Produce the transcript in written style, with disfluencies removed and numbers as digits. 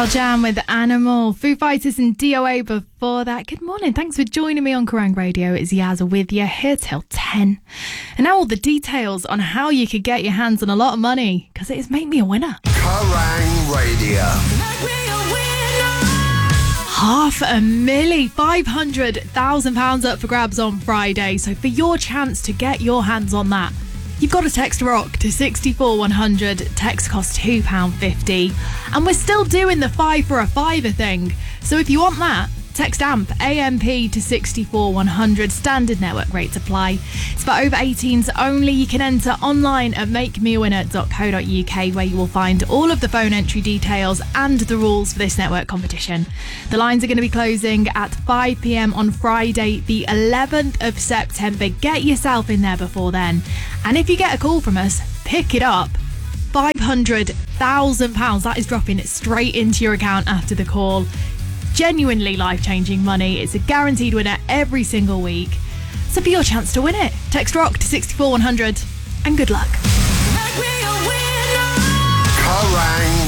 Pearl Jam with Animal, Foo Fighters and DOA before that. Good morning, thanks for joining me on Kerrang Radio. It's Yaz with you here till 10. And now all the details on how you could get your hands on a lot of money, because it is Make Me a Winner. Kerrang Radio. £500,000, £500,000 up for grabs on Friday. So for your chance to get your hands on that, you've got to text ROCK to 64100. Text costs £2.50. And we're still doing the 5 for a fiver thing. So if you want that, text AMP to 64100. Standard network rates apply. It's for over 18s only. You can enter online at makemeawinner.co.uk, where you will find all of the phone entry details and the rules for this network competition. The lines are going to be closing at 5 p.m. on Friday, the 11th of September. Get yourself in there before then. And if you get a call from us, pick it up. £500,000, that is dropping it straight into your account after the call. Genuinely life-changing money. It's a guaranteed winner every single week. So for your chance to win it, text ROCK to 64100 and good luck. Kerrang!